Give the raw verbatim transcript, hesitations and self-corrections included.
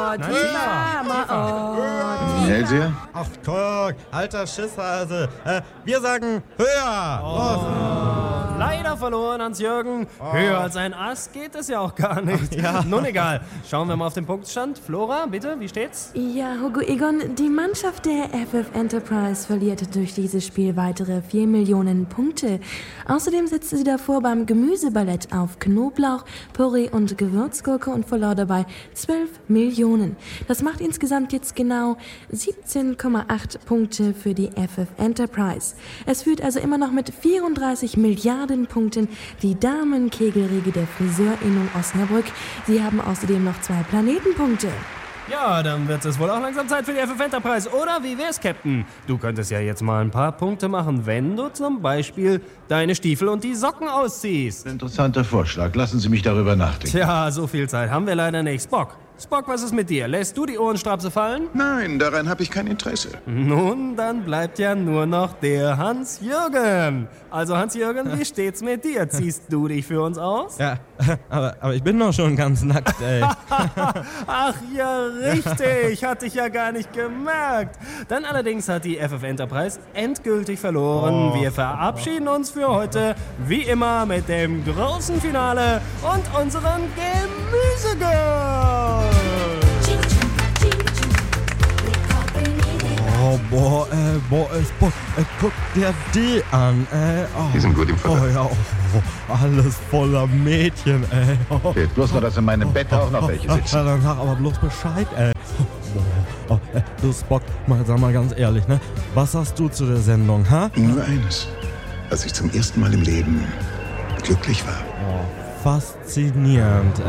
Mama, oh. Hellseher? Ach, guck, alter Schisshase. Äh, wir sagen höher. Oh. Leider verloren, Hans-Jürgen. Oh. Höher als ein Ast geht es ja auch gar nicht. Ach, ja. Nun egal. Schauen wir mal auf den Punktstand. Flora, bitte, wie steht's? Ja, Hugo Egon, die Mannschaft der F F Enterprise verliert durch dieses Spiel weitere vier Millionen Punkte. Außerdem setzte sie davor beim Gemüseballett auf Knoblauch, Porree und Gewürzgurke und verlor dabei zwölf Millionen. Das macht insgesamt jetzt genau siebzehn Komma acht Punkte für die F F Enterprise. Es führt also immer noch mit vierunddreißig Milliarden Punkten die Damenkegelriege der Friseurinnung Osnabrück. Sie haben außerdem noch zwei Planetenpunkte. Ja, dann wird es wohl auch langsam Zeit für die F F Enterprise, oder? Wie wär's, Captain? Du könntest ja jetzt mal ein paar Punkte machen, wenn du zum Beispiel deine Stiefel und die Socken ausziehst. Interessanter Vorschlag. Lassen Sie mich darüber nachdenken. Tja, so viel Zeit haben wir leider nicht. Spock, Spock, was ist mit dir? Lässt du die Ohrenstrapse fallen? Nein, daran habe ich kein Interesse. Nun, dann bleibt ja nur noch der Hans-Jürgen. Also Hans-Jürgen, wie steht's mit dir? Ziehst du dich für uns aus? Ja, aber, aber ich bin doch schon ganz nackt, ey. Ach ja, richtig. Hatte ich ja gar nicht gemerkt. Dann allerdings hat die F F Enterprise endgültig verloren. Oh. Wir verabschieden uns für heute, wie immer, mit dem großen Finale und unseren Gemüsegirls. Oh, boah, äh, boah, äh, boah, äh, guck dir die an, ey. Oh, Die sind gut im Futter. Oh ja, oh, oh, alles voller Mädchen, ey. Oh, Fehlt bloß noch, dass in meinem Bett auch noch welche sitzen. Ja, dann sag aber bloß Bescheid, ey. Oh, oh, äh, du Spock, mal, sag mal ganz ehrlich, ne? Was sagst du zu der Sendung, ha? Nur eines, dass ich zum ersten Mal im Leben glücklich war. Oh, faszinierend, ey.